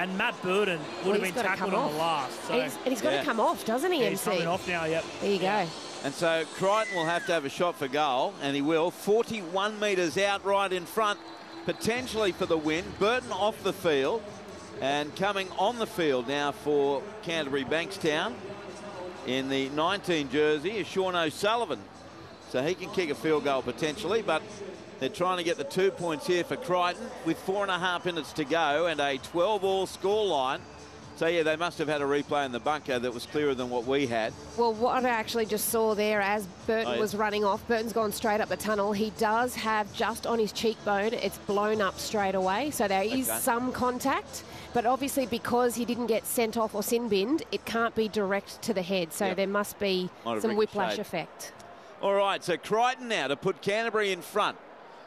And Matt Burden would have been tackled on the last. So. And he's got to come off, doesn't he, MC? He's coming off now, yep. There you go. And so Crichton will have to have a shot for goal, and he will. 41 metres out right in front, potentially for the win. Burton off the field, and coming on the field now for Canterbury Bankstown in the 19 jersey is Sean O'Sullivan. So he can kick a field goal potentially, but they're trying to get the 2 points here for Crichton with 4.5 minutes to go and a 12-all scoreline. So, yeah, they must have had a replay in the bunker that was clearer than what we had. Well, what I actually just saw there as Burton was running off, Burton's gone straight up the tunnel. He does have just on his cheekbone, it's blown up straight away. So there is some contact. But obviously because he didn't get sent off or sin-binned, it can't be direct to the head. So there must be some whiplash effect. All right, so Crichton now to put Canterbury in front.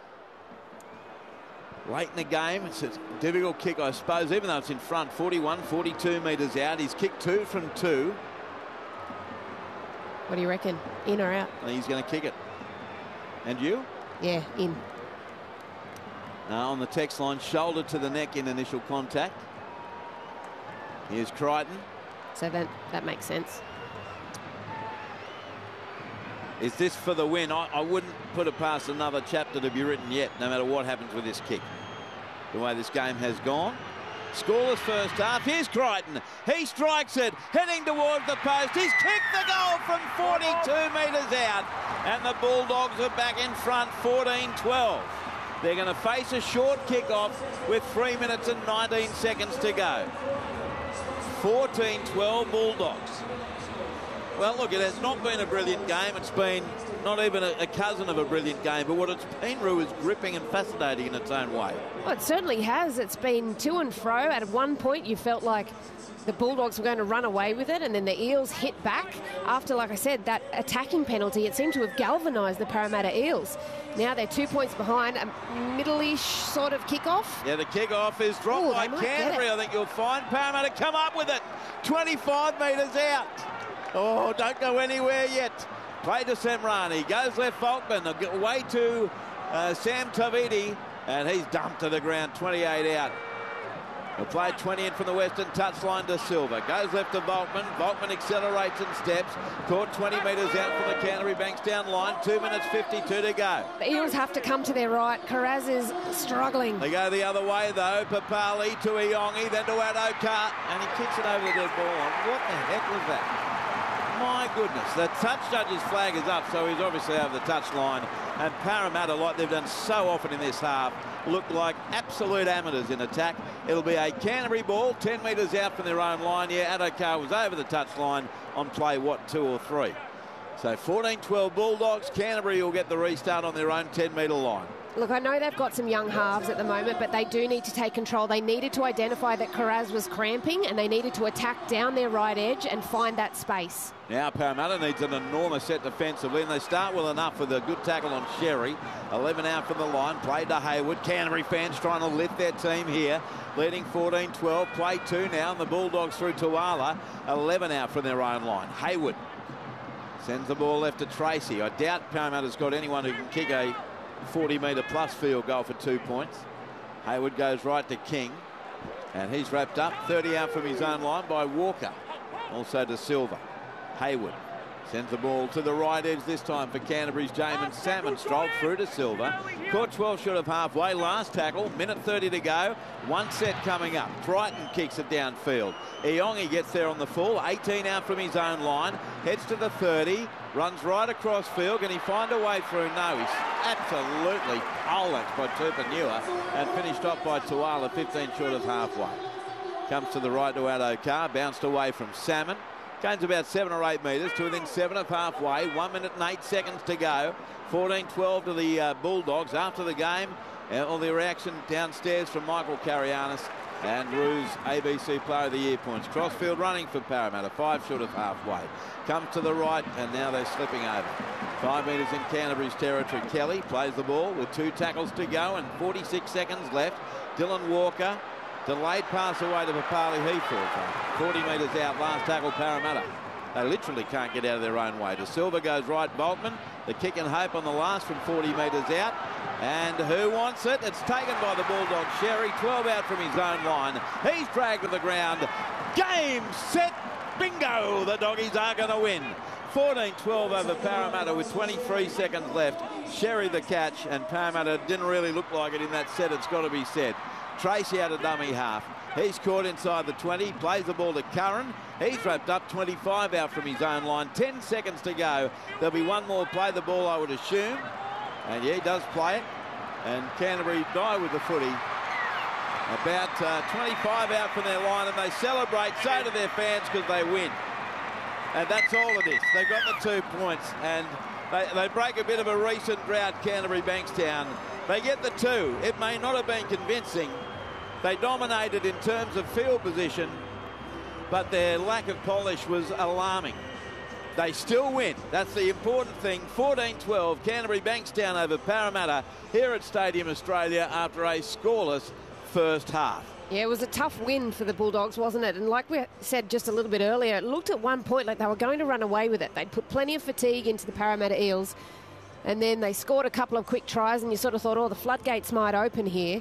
Late in the game, it's a difficult kick, I suppose, even though it's in front. 41, 42 metres out. He's kicked 2 from 2. What do you reckon? In or out? And he's going to kick it. And you? Yeah, in. Now on the text line, shoulder to the neck in initial contact. Here's Crichton. So that makes sense. Is this for the win? I wouldn't put it past another chapter to be written yet, no matter what happens with this kick. The way this game has gone. Scoreless first half. Here's Crichton. He strikes it, heading towards the post. He's kicked the goal from 42 metres out. And the Bulldogs are back in front, 14-12. They're going to face a short kick-off with 3 minutes and 19 seconds to go. 14-12 Bulldogs. Well, look, it has not been a brilliant game. It's been not even a cousin of a brilliant game, but what it's been, Roo, is gripping and fascinating in its own way. Well, it certainly has. It's been to and fro. At one point, you felt like the Bulldogs were going to run away with it, and then the Eels hit back. After, like I said, that attacking penalty, it seemed to have galvanised the Parramatta Eels. Now they're 2 points behind, a middle-ish sort of kick-off. Yeah, the kick-off is dropped by Canterbury. I think you'll find Parramatta come up with it. 25 metres out. Oh, don't go anywhere yet. Play to Semrani. Goes left Volkman. Away to Sam Tavidi. And he's dumped to the ground. 28 out. He'll play 20 in from the western touchline to Silva. Goes left to Volkman. Volkman accelerates and steps. Caught 20 metres out from the Canterbury Bankstown line. 2 minutes 52 to go. The Eels have to come to their right. Karaz is struggling. They go the other way, though. Papali to Iongi, then to Adokar. And he kicks it over the dead ball. What the heck was that? My goodness, the touch judge's flag is up, so he's obviously over the touch line. And Parramatta, like they've done so often in this half, look like absolute amateurs in attack. It'll be a Canterbury ball, 10 metres out from their own line. Yeah, Adokar was over the touch line on play, 2 or 3. So 14-12 Bulldogs. Canterbury will get the restart on their own 10-metre line. Look, I know they've got some young halves at the moment, but they do need to take control. They needed to identify that Karaz was cramping, and they needed to attack down their right edge and find that space. Now Parramatta needs an enormous set defensively, and they start well enough with a good tackle on Sherry. 11 out from the line, played to Hayward. Canterbury fans trying to lift their team here, leading 14-12. Play 2 now, and the Bulldogs through Tuala. 11 out from their own line. Hayward sends the ball left to Tracy. I doubt Parramatta's got anyone who can kick a 40-metre plus field goal for 2 points. Hayward goes right to King, and he's wrapped up. 30 out from his own line by Walker. Also to Silva. Hayward sends the ball to the right edge this time for Canterbury's Jamin Salmon. Strolled through to Silva. Caught 12 short of halfway. Last tackle. Minute 30 to go. One set coming up. Crichton kicks it downfield. Iongi gets there on the full. 18 out from his own line. Heads to the 30. Runs right across field. Can he find a way through? No, he's absolutely poleaxed by Tupanua and finished off by Tuala, 15 short of halfway. Comes to the right to Adokar. Bounced away from Salmon. Gains about 7 or 8 metres to within 7 of halfway. 1 minute and 8 seconds to go. 14-12 to the Bulldogs. After the game, all the reaction downstairs from Michael Carianis and Roo's ABC Player of the Year points. Crossfield running for Parramatta, 5 short of halfway. Comes to the right, and now they're slipping over. 5 metres in Canterbury's territory. Kelly plays the ball with 2 tackles to go and 46 seconds left. Dylan Walker. Delayed pass away to Papali. He falls 40 metres out. Last tackle Parramatta. They literally can't get out of their own way. De Silva goes right, Boltman. The kick and hope on the last from 40 metres out. And who wants it? It's taken by the Bulldog, Sherry. 12 out from his own line. He's dragged to the ground. Game, set, bingo! The Doggies are going to win. 14-12 over Parramatta with 23 seconds left. Sherry the catch, and Parramatta didn't really look like it in that set, it's got to be said. Tracy out of dummy half. He's caught inside the 20, plays the ball to Curran. He's wrapped up, 25 out from his own line. 10 seconds to go. There'll be one more play the ball, I would assume. And yeah, he does play it. And Canterbury die with the footy. About 25 out from their line, and they celebrate so to their fans because they win. And that's all it is. They got the 2 points, and they break a bit of a recent drought, Canterbury Bankstown. They get the 2. It may not have been convincing. They dominated in terms of field position, but their lack of polish was alarming. They still win. That's the important thing. 14-12, Canterbury Bankstown over Parramatta here at Stadium Australia after a scoreless first half. Yeah, it was a tough win for the Bulldogs, wasn't it? And like we said just a little bit earlier, it looked at one point like they were going to run away with it. They'd put plenty of fatigue into the Parramatta Eels, and then they scored a couple of quick tries, and you sort of thought, oh, the floodgates might open here.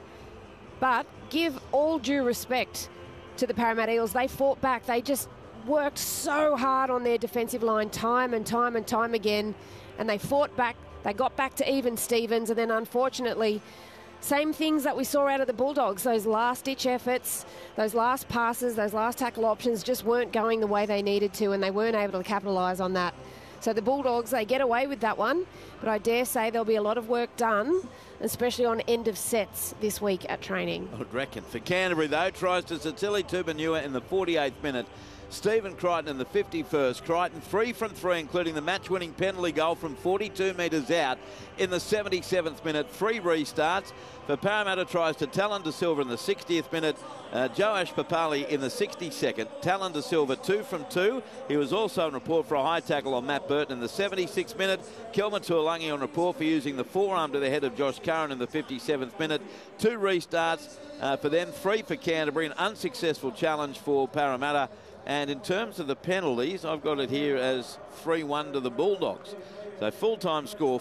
But give all due respect to the Parramatta Eels. They fought back. They just worked so hard on their defensive line time and time and time again, and they fought back. They got back to even Stevens, and then unfortunately, same things that we saw out of the Bulldogs. Those last-ditch efforts, those last passes, those last tackle options just weren't going the way they needed to, and they weren't able to capitalise on that. So the Bulldogs, they get away with that one, but I dare say there'll be a lot of work done, especially on end of sets this week at training. I would reckon. For Canterbury, though, tries to Sicily Tupanua in the 48th minute. Stephen Crichton in the 51st. Crichton 3 from 3, including the match-winning penalty goal from 42 metres out in the 77th minute. 3 restarts. For Parramatta, tries to Talon De Silva in the 60th minute. Joash Papali in the 62nd. Talon De Silva 2 from 2. He was also on report for a high tackle on Matt Burton in the 76th minute. Kelma Tuolangi on report for using the forearm to the head of Josh Curran in the 57th minute. 2 restarts for them. 3 for Canterbury. An unsuccessful challenge for Parramatta. And in terms of the penalties, I've got it here as 3-1 to the Bulldogs. So full-time score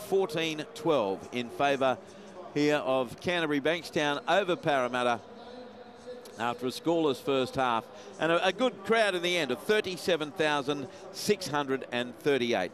14-12 in favour here of Canterbury Bankstown over Parramatta after a scoreless first half. And a good crowd in the end of 37,638.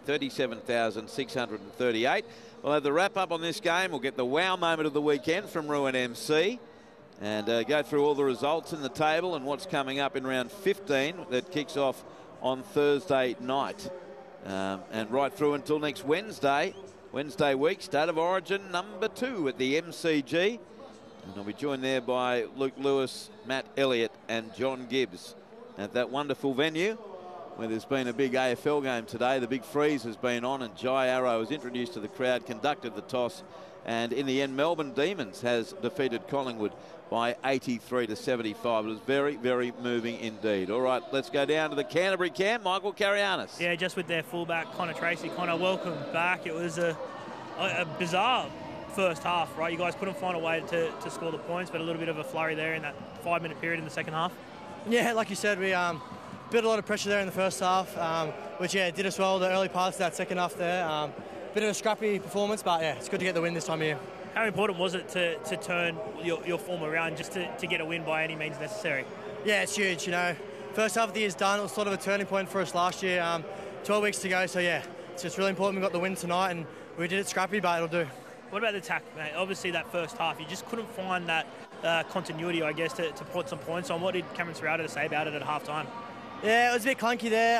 37,638. We'll have the wrap-up on this game. We'll get the wow moment of the weekend from Ruin MC. And go through all the results in the table and what's coming up in round 15 that kicks off on Thursday night. And right through until next Wednesday week, State of Origin number 2 at the MCG. And I'll be joined there by Luke Lewis, Matt Elliott and John Gibbs at that wonderful venue where there's been a big AFL game today. The big freeze has been on, and Jai Arrow was introduced to the crowd, conducted the toss, and in the end Melbourne Demons has defeated Collingwood by 83-75. It was very, very moving indeed. All right, let's go down to the Canterbury camp. Michael Carianis. Yeah, just with their fullback, Connor Tracy. Connor, welcome back. It was a bizarre first half, right? You guys couldn't find a way to score the points, but a little bit of a flurry there in that 5-minute period in the second half. Yeah, like you said, we built a lot of pressure there in the first half, which, did us well the early parts of that second half there. Bit of a scrappy performance, but, it's good to get the win this time of year. How important was it to turn your form around just to get a win by any means necessary? Yeah, it's huge, First half of the year's done. It was sort of a turning point for us last year. 12 weeks to go, so, it's just really important we got the win tonight, and we did it scrappy, but it'll do. What about the attack, mate? Obviously, that first half, you just couldn't find that continuity, I guess, to put some points on. What did Cameron Serrata say about it at half-time? Yeah, it was a bit clunky there,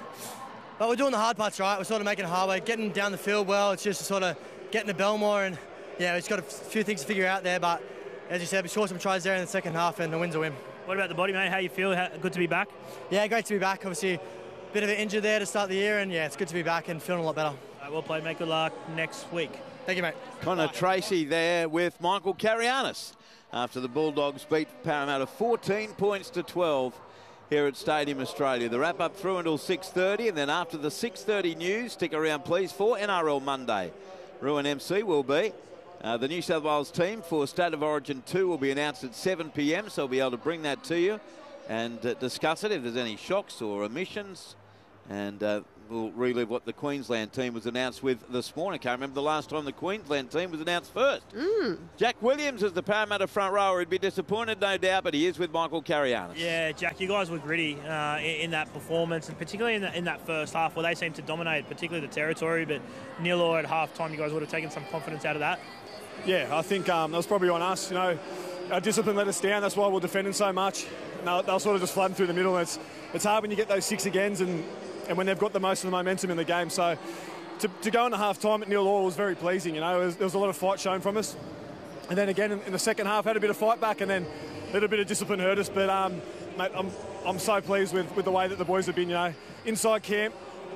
but we're doing the hard parts right. We're sort of making it hard. We're getting down the field well. It's just sort of getting to Belmore, and, we've just got a few things to figure out there, but as you said, we scored some tries there in the second half, and the win's a win. What about the body, mate? How you feel? Good to be back? Yeah, great to be back. Obviously, a bit of an injury there to start the year, and, it's good to be back and feeling a lot better. Well played, mate. Good luck next week. Thank you, mate. Connor Tracy there with Michael Carianis after the Bulldogs beat Parramatta 14 points to 12 here at Stadium Australia. The wrap-up through until 6:30, and then after the 6:30 news, stick around please for NRL Monday. Ruin MC will be. The New South Wales team for State of Origin 2 will be announced at 7 p.m, so we'll be able to bring that to you and discuss it if there's any shocks or omissions. And we'll relive what the Queensland team was announced with this morning. I can't remember the last time the Queensland team was announced first. Jack Williams is the Parramatta front rower. He'd be disappointed, no doubt, but he is with Michael Carianis. Yeah, Jack, you guys were gritty in that performance, and particularly in that first half where they seemed to dominate, particularly the territory. But Neil Orr at half-time, you guys would have taken some confidence out of that. Yeah, I think that was probably on us. You know, our discipline let us down. That's why we're defending so much. No, they'll sort of just flooding through the middle. It's hard when you get those 6 agains and when they've got the most of the momentum in the game. So to go into half-time at Neil Orr was very pleasing. You know, there was a lot of fight shown from us. And then again in the second half, had a bit of fight back, and then a little bit of discipline hurt us. But, mate, I'm so pleased with the way that the boys have been, you know. Inside camp,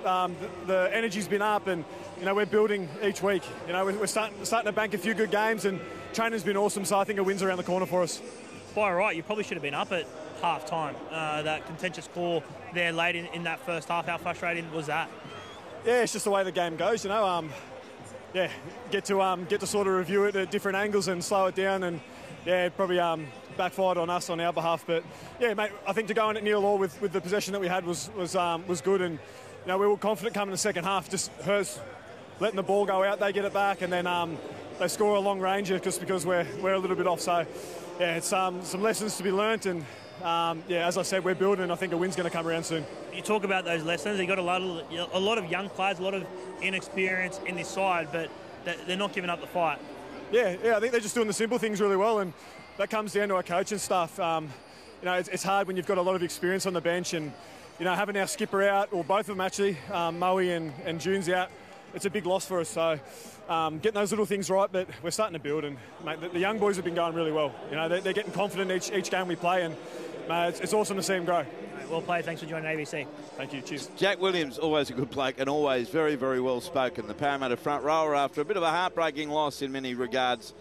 the energy's been up, and, you know, we're building each week. You know, we're starting to bank a few good games, and training's been awesome, so I think a win's around the corner for us. By right, you probably should have been up at half-time. That contentious call there late in that first half, how frustrating was that? Yeah, it's just the way the game goes, you know. Yeah, get to sort of review it at different angles and slow it down, and yeah, it probably backfired on us on our behalf. But yeah, mate, I think to go in at Neil Orr with the possession that we had was good, and you know, we were confident coming in the second half. Just hers letting the ball go out, they get it back, and then they score a long ranger just because we're a little bit off. So yeah, it's some lessons to be learnt, and yeah, as I said, we're building, and I think a win's going to come around soon. You talk about those lessons. You've got a lot of young players, a lot of inexperience in this side, but they're not giving up the fight. Yeah, I think they're just doing the simple things really well, and that comes down to our coaching stuff. You know, it's hard when you've got a lot of experience on the bench, and you know, having our skipper out, or both of them actually, Moe and June's out, it's a big loss for us. So getting those little things right, but we're starting to build, and mate, the young boys have been going really well. You know, they're getting confident each game we play, and mate, it's awesome to see them grow. Well played. Thanks for joining ABC. Thank you. Cheers. Jack Williams, always a good bloke and always very, very well spoken. The Parramatta front rower after a bit of a heartbreaking loss in many regards.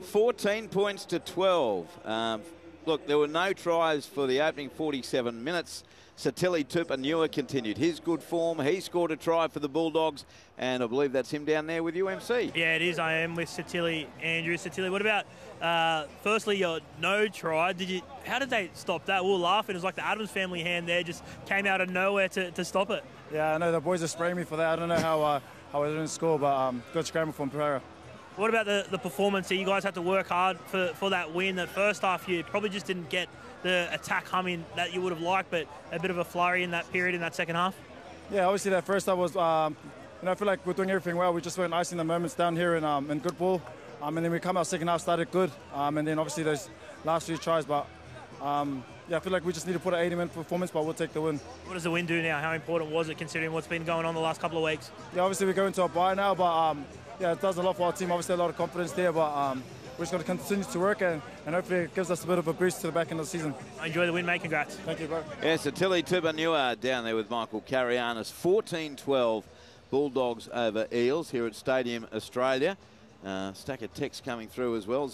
14 points to 12. Look, there were no tries for the opening 47 minutes. Sitili Tupouniua continued his good form. He scored a try for the Bulldogs, and I believe that's him down there with UMC. Yeah, it is. I am with Sitili, Andrew. Sitili, what about, firstly, your no try? How did they stop that? We were laughing. It was like the Adams family hand there just came out of nowhere to stop it. Yeah, I know the boys are spraying me for that. I don't know how I didn't score, but good scramble from Pereira. What about the performance here? You guys had to work hard for that win. That first half, you probably just didn't get the attack humming that you would have liked, but a bit of a flurry in that period in that second half. Yeah, obviously that first half was, you know, I feel like we're doing everything well. We just weren't icing the moments down here in good ball. And then we come out second half, started good. And then obviously those last few tries, but yeah, I feel like we just need to put an 80-minute performance, but we'll take the win. What does the win do now? How important was it considering what's been going on the last couple of weeks? Yeah, obviously we're going to a bye now, but yeah, it does a lot for our team. Obviously a lot of confidence there, but we're just going to continue to work, and hopefully it gives us a bit of a boost to the back end of the season. Enjoy the win, mate. Congrats. Thank you, bro. Yeah, Sitili Tupouniua down there with Michael Carianis. 14-12 Bulldogs over Eels here at Stadium Australia. Stack of text coming through as well,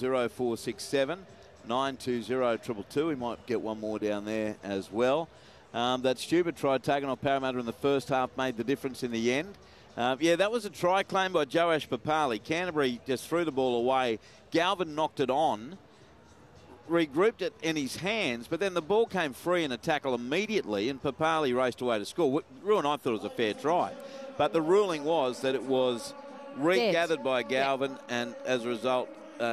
0467 920 222. We might get one more down there as well. That stupid try taken off Parramatta in the first half made the difference in the end. Yeah, that was a try claim by Joash Papali. Canterbury just threw the ball away. Galvin knocked it on, regrouped it in his hands, but then the ball came free in a tackle immediately, and Papali raced away to score. Rue and I thought it was a fair try, but the ruling was that it was regathered by Galvin, and as a result,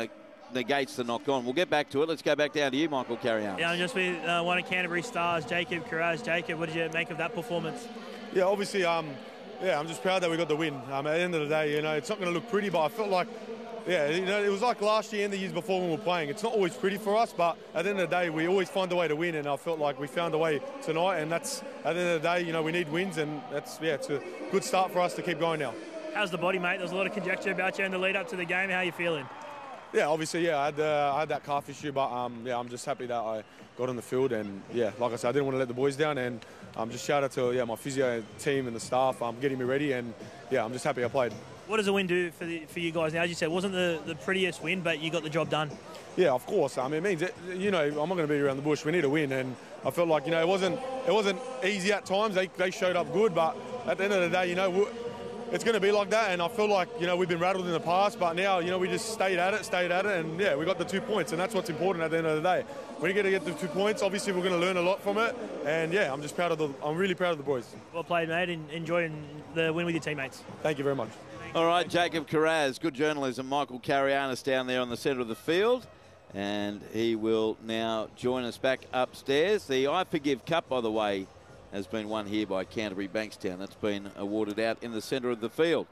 negates the knock on. We'll get back to it. Let's go back down to you, Michael Carianis. Yeah, I'm just with one of Canterbury stars, Jacob Kiraz. Jacob, what did you make of that performance? Yeah, obviously, yeah, I'm just proud that we got the win. At the end of the day, you know, it's not going to look pretty, but I felt like, yeah, you know, it was like last year and the years before when we were playing. It's not always pretty for us, but at the end of the day, we always find a way to win, and I felt like we found a way tonight, and that's, at the end of the day, you know, we need wins, and that's, yeah, it's a good start for us to keep going now. How's the body, mate? There was a lot of conjecture about you in the lead up to the game. How are you feeling? Yeah, obviously, yeah, I had that calf issue, but yeah, I'm just happy that I got on the field, and yeah, like I said, I didn't want to let the boys down, and just shout out to my physio team and the staff getting me ready, and yeah, I'm just happy I played. What does a win do for you guys now? As you said, it wasn't the prettiest win, but you got the job done. Yeah, of course. I mean, it means, you know, I'm not going to beat around the bush. We need a win, and I felt like, you know, it wasn't easy at times. They showed up good, but at the end of the day, you know, it's going to be like that. And I feel like, you know, we've been rattled in the past, but now, you know, we just stayed at it, and yeah, we got the 2 points, and that's what's important at the end of the day. When you get the 2 points, obviously we're going to learn a lot from it, and yeah, I'm really proud of the boys. Well played, mate, and enjoying the win with your teammates. Thank you very much. All right, Jacob Kiraz, good journalism. Michael Carianis down there on the centre of the field. And he will now join us back upstairs. The I Forgive Cup, by the way, has been won here by Canterbury Bankstown. That's been awarded out in the centre of the field.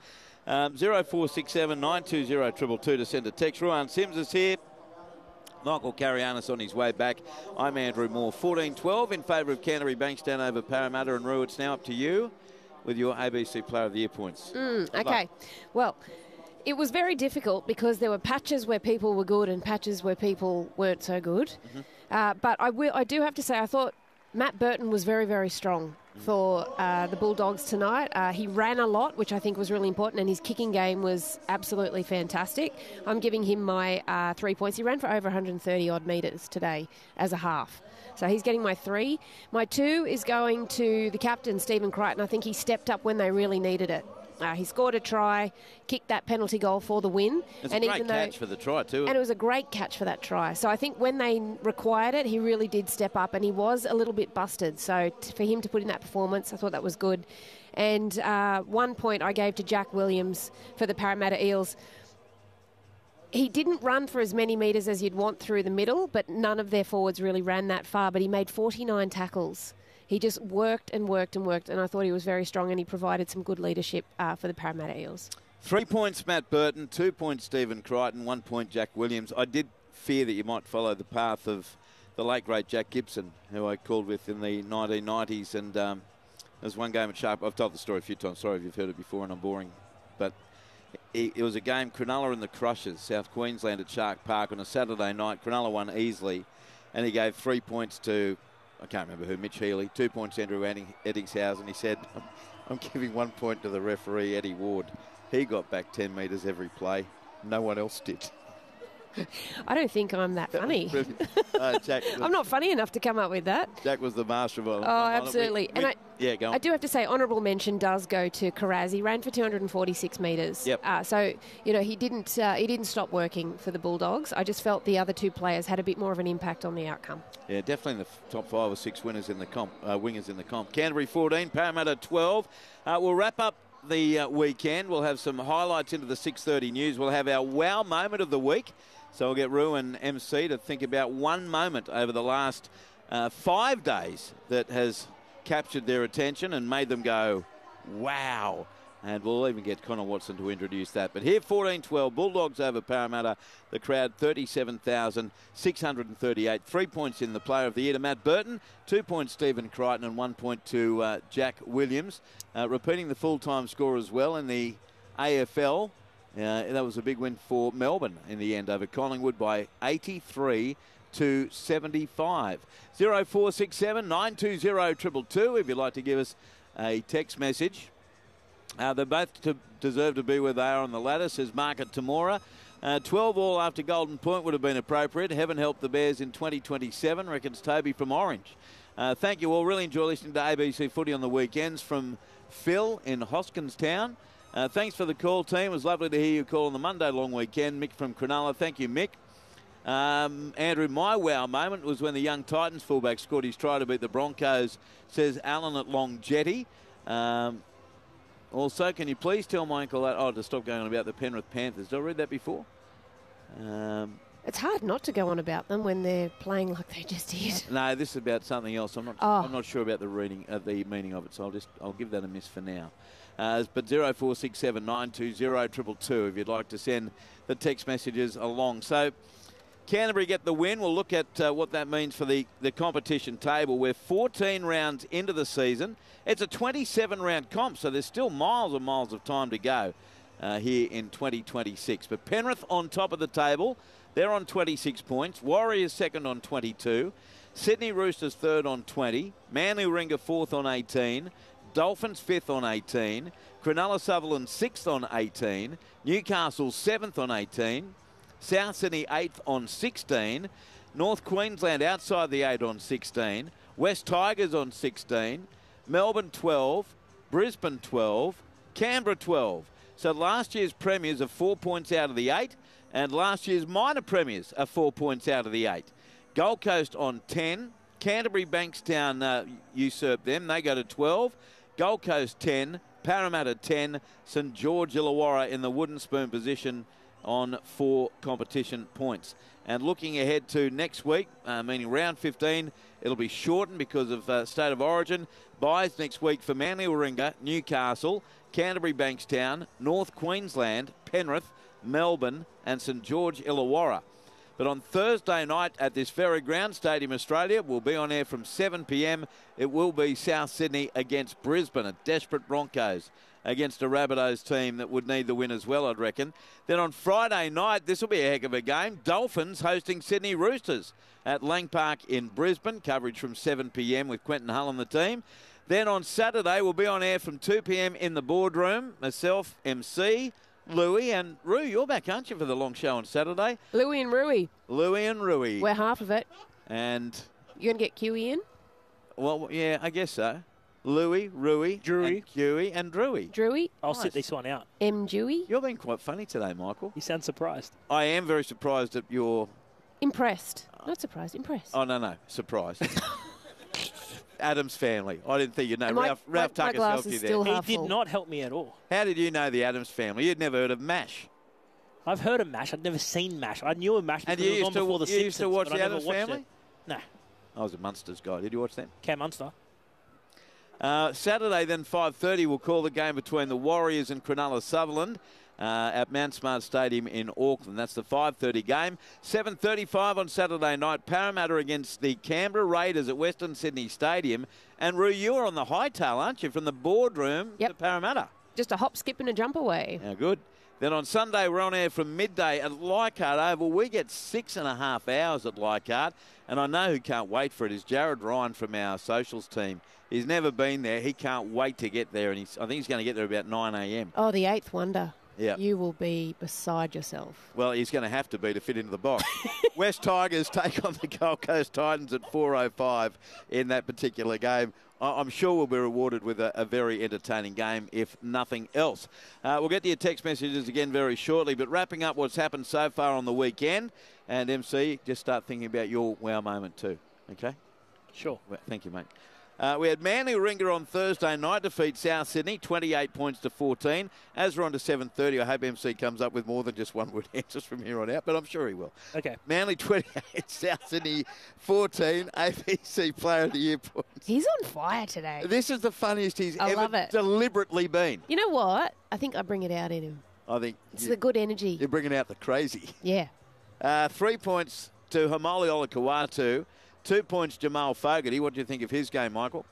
0467 920 222 to send a text. Ruan Sims is here. Michael Carianis on his way back. I'm Andrew Moore. 14-12 in favour of Canterbury Bankstown over Parramatta. And Rue, it's now up to you with your ABC Player of the Year points. Okay. Well, it was very difficult because there were patches where people were good and patches where people weren't so good. But I do have to say, I thought Matt Burton was very, very strong for the Bulldogs tonight. He ran a lot, which I think was really important, and his kicking game was absolutely fantastic. I'm giving him my 3 points. He ran for over 130-odd metres today as a half. So he's getting my 3. My 2 is going to the captain, Stephen Crichton. I think he stepped up when they really needed it. He scored a try, kicked that penalty goal for the win. It's a great catch for the try too. And it was a great catch for that try. So I think when they required it, he really did step up, and he was a little bit busted. So for him to put in that performance, I thought that was good. And 1 point I gave to Jack Williams for the Parramatta Eels. He didn't run for as many metres as you'd want through the middle, but none of their forwards really ran that far. But he made 49 tackles. He just worked and worked and worked, and I thought he was very strong, and he provided some good leadership for the Parramatta Eels. 3 points, Matt Burton. 2 points, Stephen Crichton. 1 point, Jack Williams. I did fear that you might follow the path of the late, great Jack Gibson, who I called with in the 1990s. And there's one game at Shark. I've told the story a few times. Sorry if you've heard it before and I'm boring. But it was a game, Cronulla and the Crushers, South Queensland at Shark Park on a Saturday night. Cronulla won easily, and he gave 3 points to, I can't remember who, Mitch Healy, 2 points Andrew Eddingshausen. He said, I'm giving 1 point to the referee, Eddie Ward. He got back 10 metres every play. No one else did. I don't think I'm that funny. Jack, I'm not funny enough to come up with that. Jack was the master of it. Oh, absolutely. Yeah, go on. I do have to say, honourable mention does go to Kiraz. He ran for 246 metres. Yep. So, you know, he didn't stop working for the Bulldogs. I just felt the other 2 players had a bit more of an impact on the outcome. Yeah, definitely in the top 5 or 6 winners in the comp, wingers in the comp. Canterbury 14, Parramatta 12. We'll wrap up the weekend. We'll have some highlights into the 6:30 news. We'll have our wow moment of the week. So we'll get Rue and MC to think about one moment over the last 5 days that has captured their attention and made them go, wow. And we'll even get Connor Watson to introduce that. But here, 14-12, Bulldogs over Parramatta. The crowd, 37,638. 3 points in the Player of the Year to Matt Burton. 2 points, Stephen Crichton, and 1 point to Jack Williams. Repeating the full-time score as well in the AFL. That was a big win for Melbourne in the end over Collingwood by 83-75. 0467 920 222 if you'd like to give us a text message. They both deserve to be where they are on the ladder, says Market Tamora. 12 all after Golden Point would have been appropriate. Heaven help the Bears in 2027, reckons Toby from Orange. Thank you all. Really enjoy listening to ABC Footy on the weekends from Phil in Hoskins Town. Thanks for the call, team. It was lovely to hear you call on the Monday long weekend. Mick from Cronulla. Thank you, Mick. Andrew, my wow moment was when the young Titans fullback scored his try to beat the Broncos, says Alan at Long Jetty. Also, can you please tell my uncle that, to stop going on about the Penrith Panthers. Did I read that before? It's hard not to go on about them when they're playing like they just did. No, this is about something else. I'm not sure about the meaning of it, so I'll give that a miss for now. But 0467 920 222 if you'd like to send the text messages along. So Canterbury get the win. We'll look at what that means for the competition table. We're 14 rounds into the season. It's a 27-round comp, so there's still miles and miles of time to go here in 2026. But Penrith on top of the table. They're on 26 points. Warriors second on 22. Sydney Roosters third on 20. Manly Warringah fourth on 18. Dolphins fifth on 18. Cronulla Sutherland sixth on 18. Newcastle seventh on 18. South Sydney 8th on 16. North Queensland outside the 8 on 16. West Tigers on 16. Melbourne 12. Brisbane 12. Canberra 12. So last year's premiers are 4 points out of the 8, and last year's minor premiers are 4 points out of the 8. Gold Coast on 10. Canterbury Bankstown usurped them. They go to 12. Gold Coast 10. Parramatta 10. St George Illawarra in the wooden spoon position on 4 competition points. And looking ahead to next week, meaning round 15, it'll be shortened because of State of Origin. Buys next week for Manly Warringah, Newcastle, Canterbury Bankstown, North Queensland, Penrith, Melbourne and St George Illawarra. But on Thursday night at this very ground, Stadium Australia, will be on air from 7 p.m. It will be South Sydney against Brisbane, a desperate Broncos against a Rabbitohs team that would need the win as well, I'd reckon. Then on Friday night, this will be a heck of a game. Dolphins hosting Sydney Roosters at Lang Park in Brisbane. Coverage from 7 p.m. with Quentin Hull on the team. Then on Saturday, we'll be on air from 2 p.m. in the boardroom. Myself, MC, Louie and Roo. You're back, aren't you, for the long show on Saturday? Louie and Rui. Louie and Rui. We're half of it. And you're going to get Kiwi in? Well, yeah, I guess so. Louie, Rui, Drewy, Huey and Drewy. Drewy? I'll sit this one out. M. Dewey? You're being quite funny today, Michael. You sound surprised. I am very surprised at your... Impressed. Not surprised, impressed. Oh, no, surprised. Adams family. I didn't think you'd know. Ralph Tucker's helped you there. He did not help me at all. How did you know the Adams family? You'd never heard of MASH. I've heard of MASH. I'd never seen MASH. I knew of MASH because it was on before The Simpsons. You used to watch the Adams family? No. I was a Munsters guy. Did you watch them? Cam Munster. Saturday, then 5:30, we'll call the game between the Warriors and Cronulla Sutherland at Mount Smart Stadium in Auckland. That's the 5:30 game. 7:35 on Saturday night, Parramatta against the Canberra Raiders at Western Sydney Stadium. And Roo, you're on the hightail, aren't you, from the boardroom to Parramatta? Just a hop, skip and a jump away. How good. Then on Sunday, we're on air from midday at Leichhardt Oval. We get 6.5 hours at Leichhardt, and I know who can't wait for it is Jared Ryan from our socials team. He's never been there. He can't wait to get there, and I think he's going to get there about 9 a.m. Oh, the eighth wonder. Yeah. You will be beside yourself. Well, he's going to have to be to fit into the box. West Tigers take on the Gold Coast Titans at 4:05 in that particular game. I'm sure we'll be rewarded with a very entertaining game, if nothing else. We'll get to your text messages again very shortly, but wrapping up what's happened so far on the weekend, and MC, just start thinking about your wow moment too, okay? Sure. Well, thank you, mate. We had Manly Warringah on Thursday night defeat South Sydney, 28 points to 14. As we're on to 7:30, I hope MC comes up with more than just one word answers from here on out, but I'm sure he will. Okay. Manly 28, South Sydney 14, ABC Player of the Year points. He's on fire today. This is the funniest he's I ever love it. deliberately been. You know what? I think I bring it out in him. I think it's the good energy. You're bringing out the crazy. Yeah. 3 points to Hamoli Olakau'atu, 2 points Jamal Fogarty. What do you think of his game, Michael?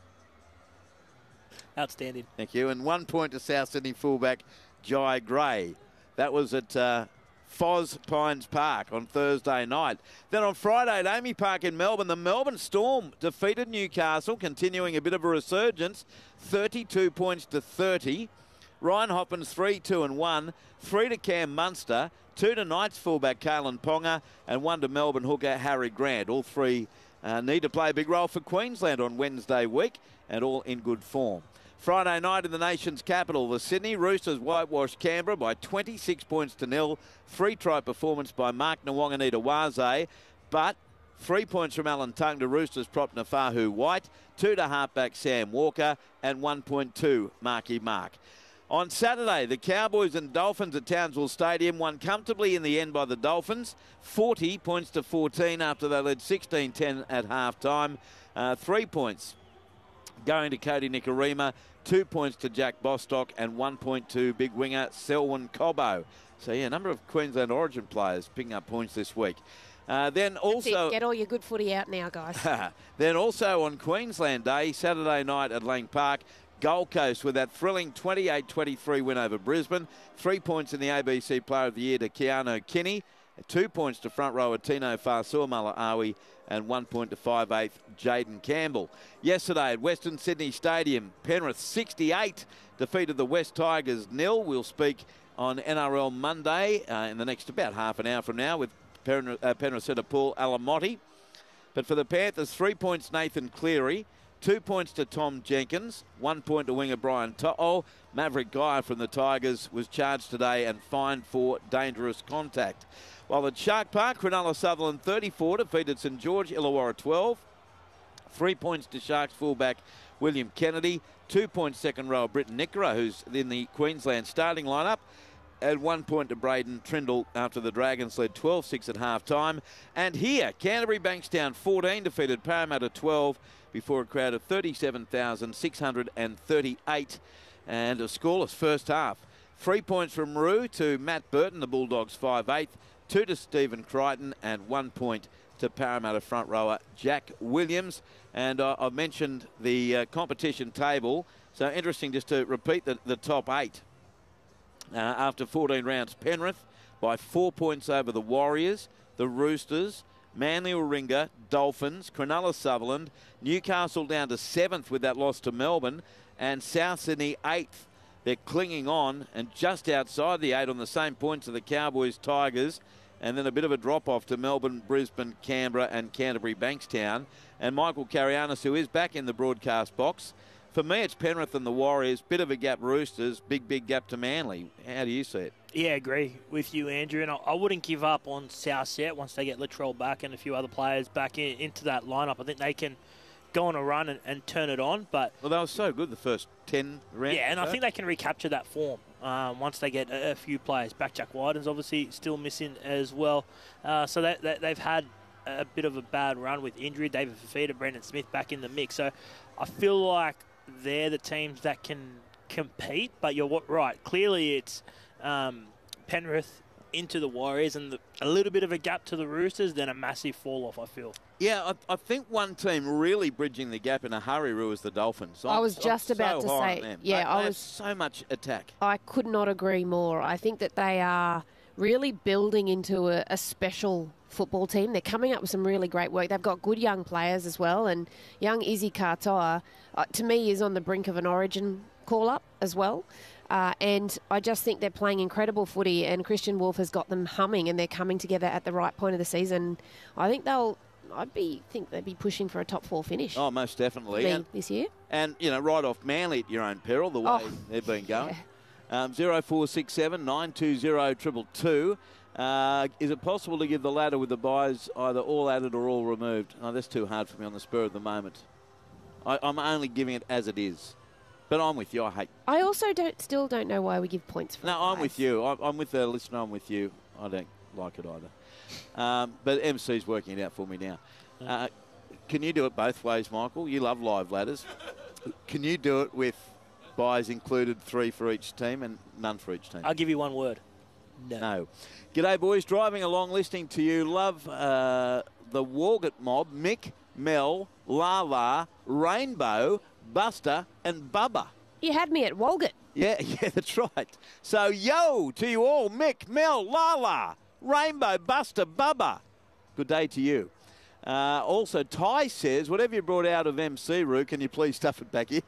Outstanding. Thank you. And 1 point to South Sydney fullback Jai Gray. That was at Foz Pines Park on Thursday night. Then on Friday at Amy Park in Melbourne, the Melbourne Storm defeated Newcastle, continuing a bit of a resurgence, 32 points to 30. Ryan Hoppins 3-2-1, 3 to Cam Munster, 2 to Knights fullback Kalen Ponga, and 1 to Melbourne hooker Harry Grant. All three need to play a big role for Queensland on Wednesday week, and all in good form. Friday night in the nation's capital, the Sydney Roosters whitewashed Canberra by 26 points to 0. 3-try performance by Mark Nawaqanita-Waze, but 3 points from Alan Tongue to Roosters prop Nafahu White, 2 to halfback Sam Walker, and 1 point to Marky Mark. On Saturday, the Cowboys and Dolphins at Townsville Stadium won comfortably in the end by the Dolphins, 40 points to 14 after they led 16-10 at half-time. 3 points going to Cody Nikorima, 2 points to Jack Bostock, and 1 point to big winger Selwyn Cobbo. So, yeah, a number of Queensland Origin players picking up points this week. Then also, get all your good footy out now, guys. Then also on Queensland Day, Saturday night at Lang Park, Gold Coast with that thrilling 28-23 win over Brisbane. 3 points in the ABC Player of the Year to Keanu Kinney. 2 points to front rower Tino Fa'asuamaleaui, and 1 point to 5'8" Jaden Campbell. Yesterday at Western Sydney Stadium, Penrith 68 defeated the West Tigers 0. We'll speak on NRL Monday in the next about half an hour from now with Penrith centre Paul Alamotti. But for the Panthers, 3 points Nathan Cleary, 2 points to Tom Jenkins, 1 point to winger Brian To'o. Maverick Guy from the Tigers was charged today and fined for dangerous contact. While at Shark Park, Cronulla Sutherland 34 defeated St George Illawarra 12. 3 points to Sharks fullback William Kennedy. 2 points second rower Britton Nickera, who's in the Queensland starting lineup. And 1 point to Braden Trindle after the Dragons led 12-6 at half-time. And here, Canterbury Bankstown 14 defeated Parramatta 12 before a crowd of 37,638 and a scoreless first half. 3 points from Rue to Matt Burton, the Bulldogs 5/8, 2 to Stephen Crichton and 1 point to Parramatta front rower Jack Williams. And I've mentioned the competition table, so interesting just to repeat the top 8. After 14 rounds, Penrith by 4 points over the Warriors, the Roosters, Manly Warringah, Dolphins, Cronulla Sutherland, Newcastle down to 7th with that loss to Melbourne, and South Sydney 8th. They're clinging on and just outside the 8 on the same points of the Cowboys, Tigers, and then a bit of a drop-off to Melbourne, Brisbane, Canberra and Canterbury Bankstown. And Michael Carianis, who is back in the broadcast box. For me, it's Penrith and the Warriors. Bit of a gap, Roosters. Big gap to Manly. How do you see it? Yeah, agree with you, Andrew. And I wouldn't give up on South yet once they get Latrell back and a few other players back into that lineup. I think they can go on a run and turn it on. But well, they were so good the first 10 rounds. Yeah, and I think they can recapture that form once they get a few players back. Jack Wyden's obviously still missing as well. So they've had a bit of a bad run with injury. David Fafita, Brendan Smith back in the mix. So I feel like they're the teams that can compete, but you're right. Clearly, it's Penrith into the Warriors and a little bit of a gap to the Roosters, then a massive fall-off, I feel. Yeah, I think one team really bridging the gap in a hurry, Roo, is the Dolphins. I was just about to say, yeah, I was so much attack. I could not agree more. I think that they are really building into a special football team. They're coming up with some really great work. They've got good young players as well, and young Izzy Katoa, to me, is on the brink of an Origin call-up as well. And I just think they're playing incredible footy, and Christian Wolf has got them humming, and they're coming together at the right point of the season. I think think they'd be pushing for a top 4 finish. Oh, most definitely. This year. And, right off Manly at your own peril, the way they've been going. Yeah. 0467 920 222. Is it possible to give the ladder with the buys either all added or all removed? Oh, that's too hard for me on the spur of the moment. I'm only giving it as it is. But I'm with you. I also still don't know why we give points for No, I'm with you. I'm with the listener. I'm with you. I don't like it either. But MC's working it out for me now. Can you do it both ways, Michael? You love live ladders. Can you do it with buys included 3 for each team and none for each team? I'll give you one word. No. G'day, boys. Driving along, listening to you. Love the Walgett mob. Mick, Mel, Lala, Rainbow, Buster and Bubba. You had me at Walgett. Yeah, that's right. So, yo to you all. Mick, Mel, Lala, Rainbow, Buster, Bubba. Good day to you. Also, Ty says, whatever you brought out of MC, Roo, can you please stuff it back in?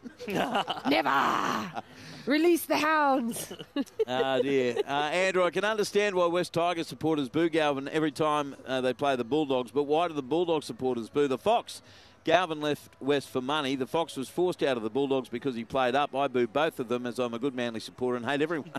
Never! Release the hounds. Oh, dear. Andrew, I can understand why West Tigers supporters boo Galvin every time they play the Bulldogs, but why do the Bulldog supporters boo the Fox? Galvin left West for money. The Fox was forced out of the Bulldogs because he played up. I boo both of them as I'm a good Manly supporter and hate everyone.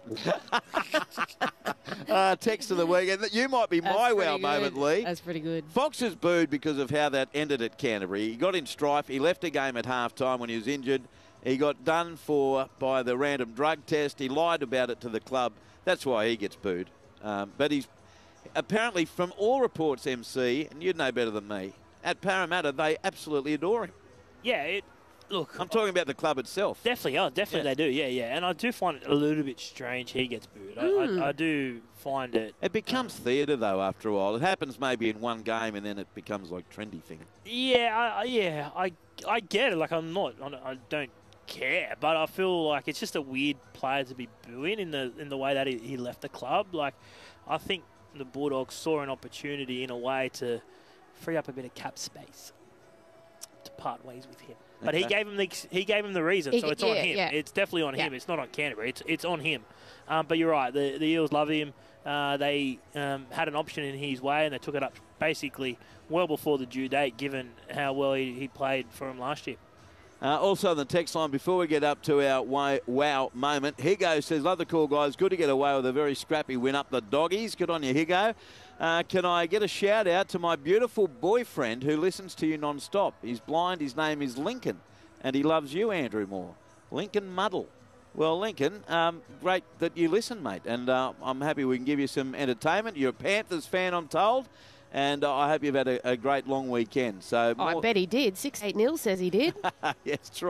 Text of the weekend. You might be my wow moment, Lee. That's pretty good. Fox is booed because of how that ended at Canterbury. He got in strife. He left a game at half-time when he was injured. He got done for by the random drug test. He lied about it to the club. That's why he gets booed. But he's apparently, from all reports, MC, and you'd know better than me, at Parramatta, they absolutely adore him. Yeah, look. I'm talking about the club itself. Definitely they do, yeah. And I do find it a little bit strange he gets booed. I do find it. It becomes theatre, though, after a while. It happens maybe in one game and then it becomes like trendy thing. Yeah, I get it. Like, I don't care, but I feel like it's just a weird player to be booing in the way that he left the club. Like, I think the Bulldogs saw an opportunity in a way to free up a bit of cap space to part ways with him. But he gave him the reason, so it's on him. Yeah. It's definitely on him. It's not on Canterbury. It's on him. But you're right. The Eels love him. They had an option in his way, and they took it up basically well before the due date, given how well he played for him last year. Also on the text line, before we get up to our wow moment, Higo says, love the call, guys. Good to get away with a very scrappy win up the Doggies. Good on you, Higo. Can I get a shout out to my beautiful boyfriend who listens to you non-stop? He's blind. His name is Lincoln, and he loves you, Andrew Moore. Lincoln Muddle. Well, Lincoln, great that you listen, mate. And I'm happy we can give you some entertainment. You're a Panthers fan, I'm told. And I hope you've had a great long weekend. So I bet he did. 6-8-0 says he did. Yes, true.